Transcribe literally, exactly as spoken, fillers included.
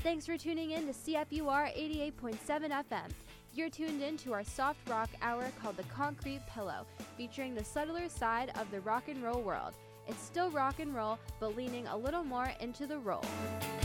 Thanks for tuning in to C F U R eighty-eight point seven F M. You're tuned in to our soft rock hour called The Concrete Pillow, featuring the subtler side of the rock and roll world. It's still rock and roll, but leaning a little more into the roll.